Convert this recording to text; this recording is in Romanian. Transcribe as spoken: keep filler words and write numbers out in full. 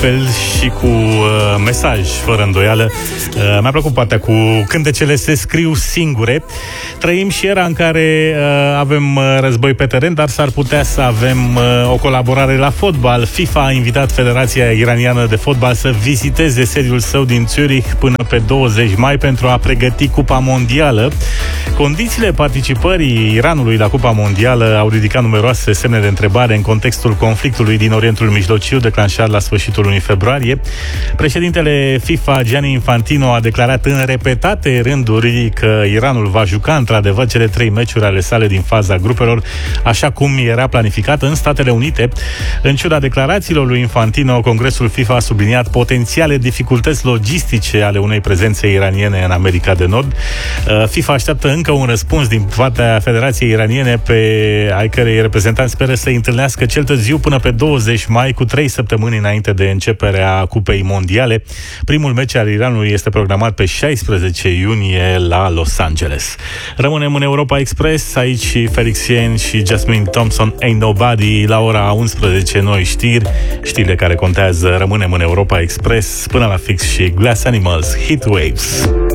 altfel și cu uh, mesaj, fără îndoială. Uh, mi-a plăcut partea cu cântecele se scriu singure. Trăim și era în care uh, avem uh, război pe teren, dar s-ar putea să avem uh, o colaborare la fotbal. FIFA a invitat Federația Iraniană de Fotbal să viziteze sediul său din Zurich până pe douăzeci mai pentru a pregăti Cupa Mondială. Condițiile participării Iranului la Cupa Mondială au ridicat numeroase semne de întrebare în contextul conflictului din Orientul Mijlociu declanșat la sfârșitul lunii februarie. Președintele FIFA, Gianni Infantino, a declarat în repetate rânduri că Iranul va juca într-adevăr cele trei meciuri ale sale din faza grupelor, așa cum era planificat în Statele Unite. În ciuda declarațiilor lui Infantino, Congresul FIFA a subliniat potențiale dificultăți logistice ale unei prezențe iraniene în America de Nord. FIFA așteaptă încă un răspuns din partea Federației Iraniene, pe ai cărei reprezentanți speră să-i întâlnească cel târziu până pe douăzeci mai, cu trei săptămâni înainte de începerea Cupei Mondiale. Primul meci al Iranului este programat pe șaisprezece iunie la Los Angeles. Rămânem în Europa Express, aici și Felix Yen și Jasmine Thompson, Ain't Nobody, la ora unsprezece noi știri, știrile care contează. Rămânem în Europa Express până la fix și Glass Animals, Heat Waves.